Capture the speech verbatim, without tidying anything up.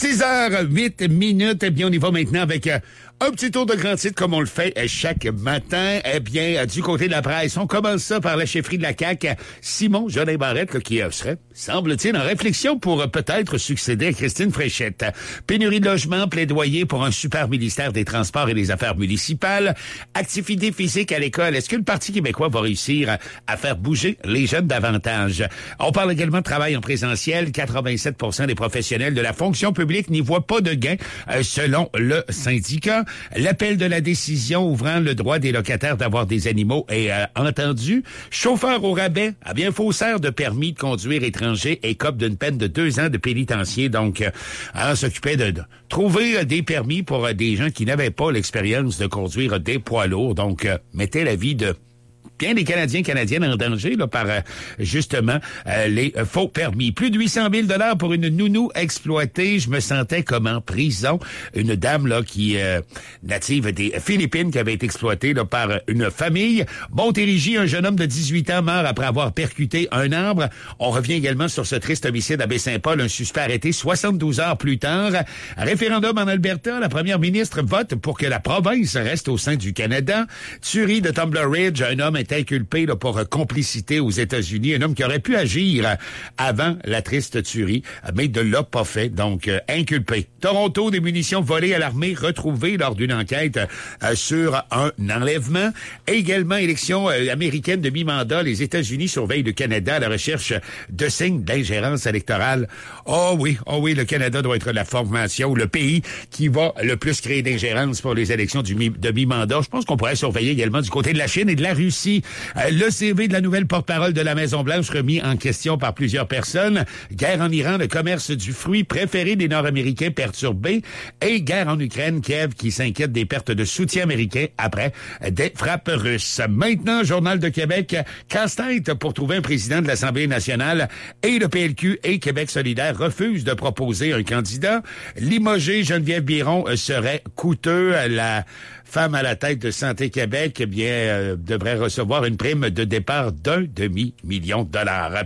six heures huit minutes. Eh bien, on y va maintenant avec euh, un petit tour de grand titre comme on le fait euh, chaque matin. Eh bien, euh, du côté de la presse, on commence ça par la chefferie de la C A Q. Simon Jolin Barrette, là, qui euh, serait, semble-t-il, en réflexion pour euh, peut-être succéder à Christine Fréchette. Pénurie de logement, plaidoyer pour un super ministère des Transports et des Affaires municipales. Activité physique à l'école. Est-ce que le Parti québécois va réussir à, à faire bouger les jeunes davantage? On parle également de travail en présentiel. quatre-vingt-sept pour cent des professionnels de la fonction publique n'y voient pas de gain, euh, selon le syndicat. L'appel de la décision ouvrant le droit des locataires d'avoir des animaux est euh, entendu. Chauffeur au rabais, à bien faussaire de permis de conduire étranger écope d'une peine de deux ans de pénitencier. Donc, euh, on s'occupait de, de trouver euh, des permis pour euh, des gens qui n'avaient pas l'expérience de conduire des poids lourds. Donc, euh, mettez la vie de bien des Canadiens et Canadiennes en danger là, par euh, justement euh, les euh, faux permis. Plus de huit cent mille dollars pour une nounou exploitée. Je me sentais comme en prison. Une dame là qui euh, native des Philippines qui avait été exploitée là, par une famille. Montérégie, un jeune homme de dix-huit ans meurt après avoir percuté un arbre. On revient également sur ce triste homicide à Baie-Saint-Paul. Un suspect arrêté soixante-douze heures plus tard. Référendum en Alberta. La première ministre vote pour que la province reste au sein du Canada. Tuerie de Tumbler Ridge. Un homme est inculpé là, pour complicité aux États-Unis. Un homme qui aurait pu agir avant la triste tuerie, mais ne l'a pas fait, donc euh, inculpé. Toronto, des munitions volées à l'armée retrouvées lors d'une enquête euh, sur un enlèvement. Et également, élection euh, américaine de mi-mandat. Les États-Unis surveillent le Canada à la recherche de signes d'ingérence électorale. Oh oui, oh oui, le Canada doit être la formation, le pays qui va le plus créer d'ingérence pour les élections du mi- de mi-mandat. Je pense qu'on pourrait surveiller également du côté de la Chine et de la Russie. Le C V de la nouvelle porte-parole de la Maison-Blanche remis en question par plusieurs personnes. Guerre en Iran, le commerce du fruit préféré des Nord-Américains perturbé. Et guerre en Ukraine, Kiev qui s'inquiète des pertes de soutien américain après des frappes russes. Maintenant, Journal de Québec, casse-tête pour trouver un président de l'Assemblée nationale. Et le P L Q et Québec solidaire refusent de proposer un candidat. Limoger, Geneviève Biron serait coûteux. La femme à la tête de Santé Québec, eh bien, euh, devrait recevoir une prime de départ d'un demi-million de dollars.